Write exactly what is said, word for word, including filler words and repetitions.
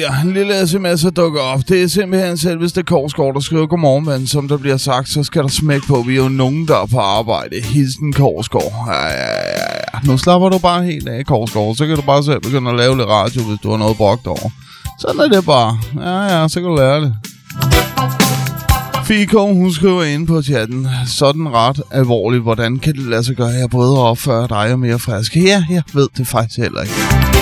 her. En lille sms, der dukker op. Det er simpelthen selveste Korsgaard, der skriver godmorgen, men som der bliver sagt, så skal der smække på. Vi er jo nogen, der er på arbejde. Hilsen Korsgaard. Ja, ja, ja, ja. Nu slapper du bare helt af, Korsgaard. Så kan du bare selv begynde at lave lidt radio, hvis du har noget brugt over. Sådan er det bare. Ja, ja, så kan du lære det. Fiko, hun skriver ind på chatten. Sådan ret alvorligt. Hvordan kan det lade sig gøre, at jeg både opfører dig og mere frisk? Ja, jeg ved det faktisk heller ikke.